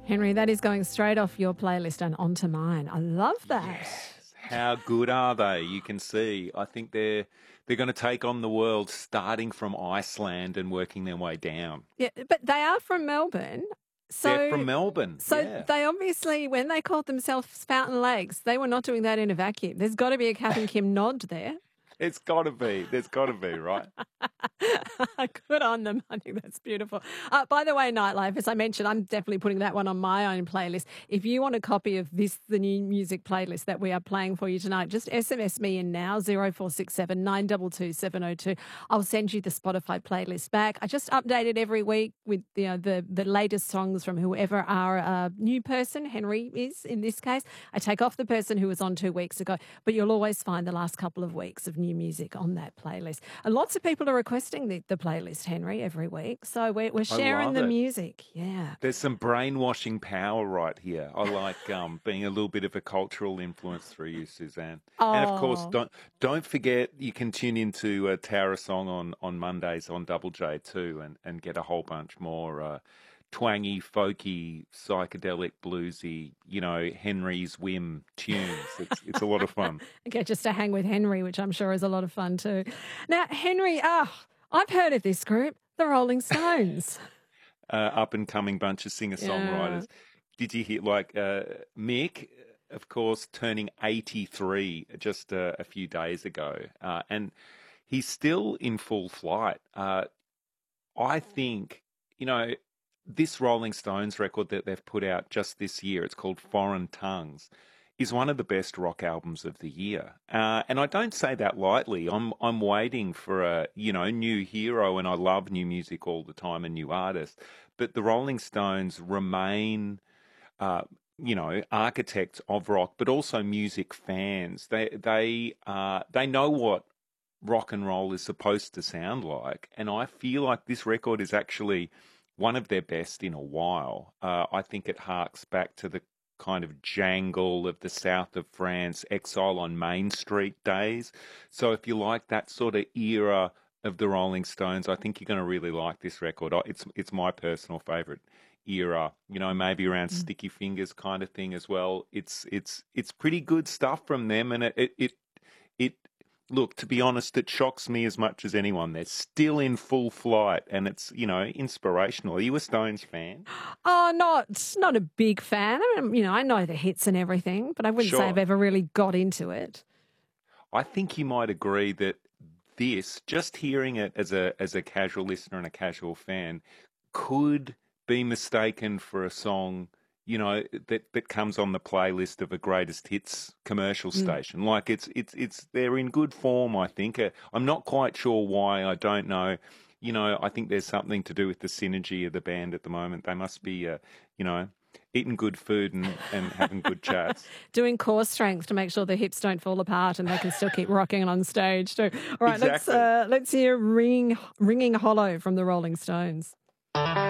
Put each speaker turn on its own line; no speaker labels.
Henry, that is going straight off your playlist and onto mine. I love that.
Yes. How good are they? You can see. I think they're going to take on the world, starting from Iceland and working their way down.
Yeah, but they are from Melbourne. So,
they're from Melbourne.
So
yeah.
They obviously, when they called themselves Fountain Lakes, they were not doing that in a vacuum. There's got to be a Kath and Kim nod there.
It's got to be. There's got to be, right?
Good on them. I think that's beautiful. By the way, Nightlife, as I mentioned, I'm definitely putting that one on my own playlist. If you want a copy of this, the new music playlist that we are playing for you tonight, just SMS me in now, 0467 922 702. I'll send you the Spotify playlist back. I just update it every week with the latest songs from whoever our new person, Henry is in this case. I take off the person who was on 2 weeks ago, but you'll always find the last couple of weeks of new music on that playlist. And lots of people are requesting the playlist, Henry, every week. So we're sharing the music. Yeah.
There's some brainwashing power right here. I like being a little bit of a cultural influence through you, Suzanne. Oh. And of course, don't forget you can tune into Tower of Song on Mondays on Double J too, and get a whole bunch more twangy, folky, psychedelic, bluesy, Henry's whim tunes. It's a lot of fun.
Okay, just to hang with Henry, which I'm sure is a lot of fun too. Now, Henry, I've heard of this group, the Rolling Stones.
Up-and-coming bunch of singer-songwriters. Yeah. Did you hear, Mick, of course, turning 83 just a few days ago, and he's still in full flight. I think, this Rolling Stones record that they've put out just this year, it's called Foreign Tongues, is one of the best rock albums of the year. And I don't say that lightly. I'm waiting for a, new hero, and I love new music all the time and new artists. But the Rolling Stones remain, architects of rock, but also music fans. They know what rock and roll is supposed to sound like. And I feel like this record is actually one of their best in a while. I think it harks back to the kind of jangle of the south of France, Exile on Main Street days. So if you like that sort of era of the Rolling Stones, I think you're going to really like this record. It's my personal favourite era, maybe around Sticky Fingers kind of thing as well. It's pretty good stuff from them, and it look, to be honest, it shocks me as much as anyone. They're still in full flight, and it's, inspirational. Are you a Stones fan?
Oh, not a big fan. I mean, I know the hits and everything, but I wouldn't say I've ever really got into it.
I think you might agree that this, just hearing it as a casual listener and a casual fan, could be mistaken for a song that comes on the playlist of a greatest hits commercial station. Like it's they're in good form, I think. I'm not quite sure why. I don't know. I think there's something to do with the synergy of the band at the moment. They must be, eating good food and having good chats.
Doing core strength to make sure the hips don't fall apart and they can still keep rocking on stage too. All right, exactly. Let's hear Ringing Hollow from the Rolling Stones.